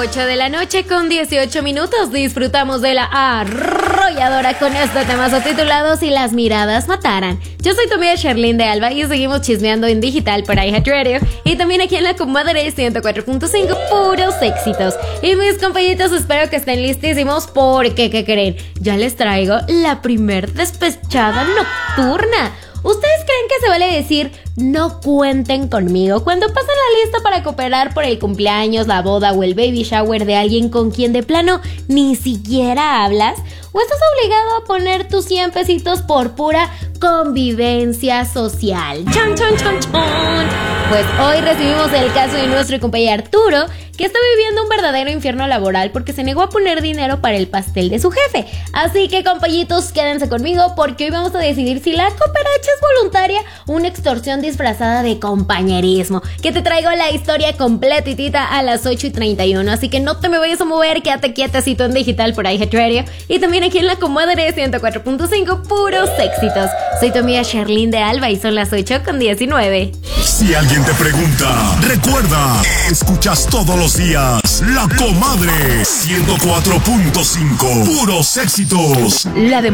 8 de la noche con 18 minutos. Disfrutamos de la arrolladora con este temazo titulado Si las miradas mataran. Yo soy tu amiga Sherlyn de Alba y seguimos chismeando en digital para iHeartRadio y también aquí en la comadre 104.5, puros éxitos. Y mis compañitos, espero que estén listísimos porque, ¿qué creen? Ya les traigo la primer despechada nocturna. ¿Ustedes creen que se vale decir no cuenten conmigo cuando pasan la lista para cooperar por el cumpleaños, la boda o el baby shower de alguien con quien de plano ni siquiera hablas? ¿O estás obligado a poner tus 100 pesitos por pura convivencia social? ¡Chon, chon, chon, chon! Pues hoy recibimos el caso de nuestro compañero Arturo, que está viviendo un verdadero infierno laboral porque se negó a poner dinero para el pastel de su jefe. Así que, compañitos, quédense conmigo porque hoy vamos a decidir si la cooperacha es voluntaria o una extorsión disfrazada de compañerismo. Que te traigo la historia completitita a las 8:31, así que no te me vayas a mover, quédate quietecito en digital por iHeartRadio y también aquí en la comadre 104.5, puros éxitos. Soy tu amiga Sherlyn de Alba y son las 8:19. Si alguien te pregunta, recuerda, escuchas todos los días La Comadre 104.5, puros éxitos. La de